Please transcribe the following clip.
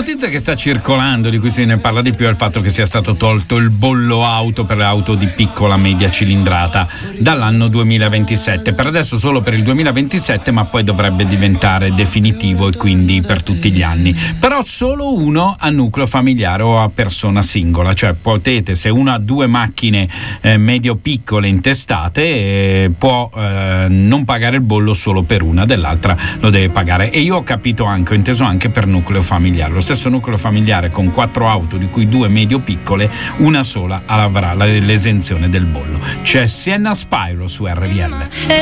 notizia che sta circolando, di cui se ne parla di più, è il fatto che sia stato tolto il bollo auto per le auto di piccola media cilindrata dall'anno 2027. Per adesso solo per il 2027, ma poi dovrebbe diventare definitivo e quindi per tutti gli anni. Però solo uno a nucleo familiare o a persona singola, cioè potete, se uno ha due macchine medio piccole intestate, può non pagare il bollo solo per una, dell'altra lo deve pagare. E io ho capito anche, ho inteso anche per nucleo familiare, lo stesso nucleo familiare con 4 auto di cui 2 medio piccole, una sola avrà l'esenzione del bollo. C'è Sienna Spyro su RVL.